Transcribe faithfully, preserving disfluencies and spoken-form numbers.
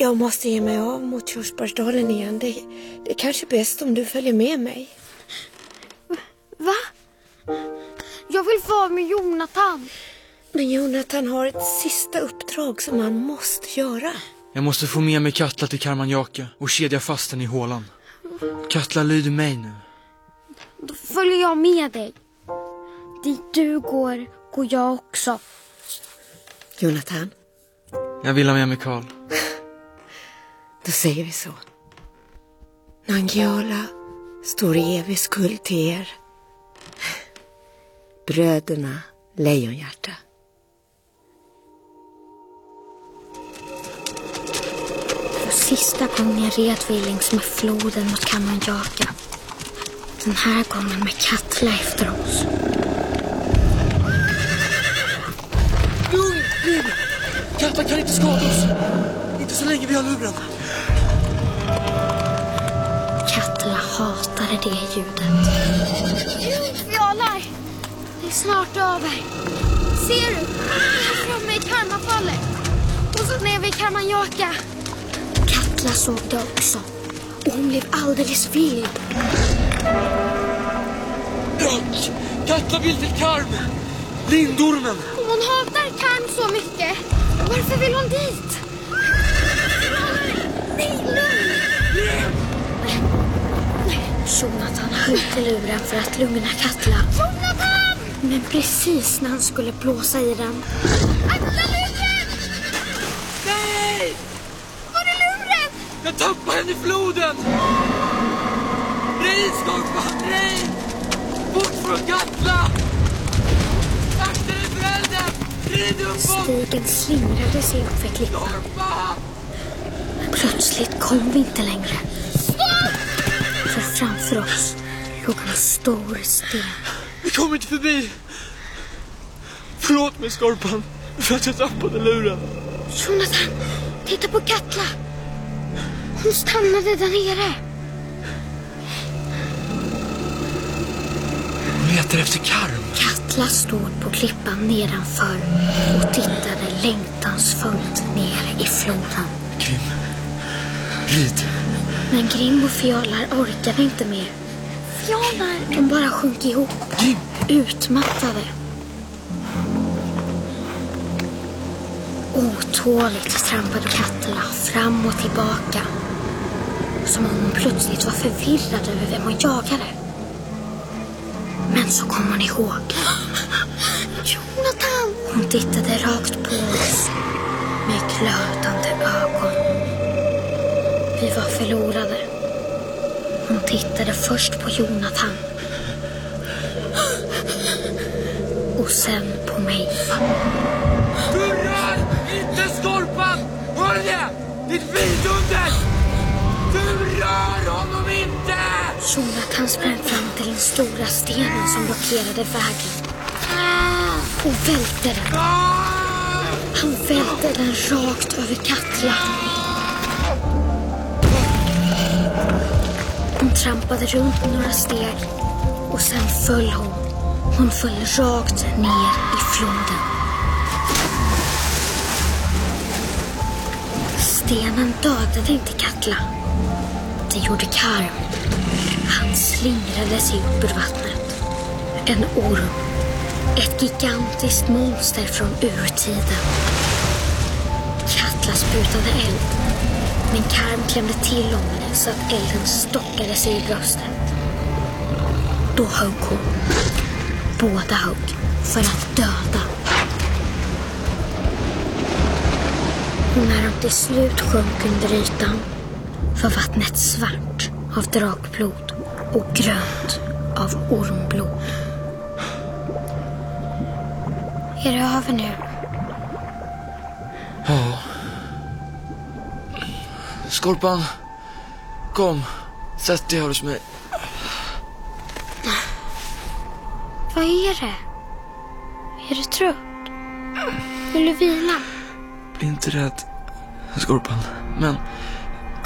Jag måste ge mig av mot Körsbärsdalen igen. Det, det är kanske bäst om du följer med mig. Va? Jag vill vara med Jonathan. Men Jonathan har ett sista uppdrag som han måste göra. Jag måste få med mig Katla till Karmanjaka och kedja fast den i hålan. Katla, lyder mig nu. Då följer jag med dig. Dit du går, går jag också. Jonathan? Jag vill ha med mig Karl. Då säger vi så. Nangijala står i evig skuld till er. Bröderna Lejonhjärta. För sista gången red vi längs med floden mot Karmanjaka. Den här gången med Katla efter oss. Lugn, Linn! Katla kan inte skada oss. Inte så länge vi har luren. Katla hatade det ljudet. Fjalar! Det är snart över. Ser du? Här framme i Karmafallet. Och så ner vid Karmanjaka. Katla såg det också. Och hon blev alldeles vild. Rök! Katla vill till Karm! Lindormen! Hon hatar Karm så mycket. Varför vill hon dit? Nej, lugn! Jonathan höll till luren för att lugna Katla. Jonathan! Men precis när han skulle blåsa i den. Akta luren! Nej! Var är luren? Jag tappade henne i floden! Nej, Skorpan! Nej! Bort från Katla! Akta dig för elden! Rid upp om! Stigen slingrade sig upp för klippan. Skorpan! Plötsligt kom vi inte längre. För framför oss låg en stor sten. Vi kom inte förbi. Förlåt mig, Skorpan, för att jag tappade luren. Jonathan, titta på Katla. Hon stannade där nere. Hon letar efter Karm. Katla stod på klippan nedanför och tittade längtansfullt ner i floden. Grim, rid. Men Grim och Fjalar orkade inte mer. Fjalar, de bara sjönk ihop. Grim. Utmattade. Otåligt trampade Katla fram och tillbaka. Som om hon plötsligt var förvirrad över vem hon jagade. Men så kom hon ihåg. Jonathan! Hon tittade rakt på oss med glödande ögon. Vi var förlorade. Hon tittade först på Jonathan. Och sen på mig. Du rör inte Skorpan! Hör ni det? Ditt vidunder! Du rör honom inte! Jonathan sprang fram till den stora stenen som blockerade vägen. Och välte den. Han välte den rakt över Katla. Hon trampade runt några steg och sen föll hon. Hon föll rakt ner i floden. Stenen dödade inte Katla. Det gjorde Karm. Han slingrade sig upp ur vattnet. En orm. Ett gigantiskt monster från urtiden. Katla sprutade eld. Men Karm klämde till om henne så att elden stockade sig i bröstet. Då högg hon. Båda högg för att döda. Och när de till slut sjönk under ytan var vattnet svart av drakblod och grönt av ormblod. Är det över nu? Ja. Skorpan, kom. Sätt dig här hos mig. Vad är det? Är du trött? Vill du vila? Bli inte rädd, Skorpan. Men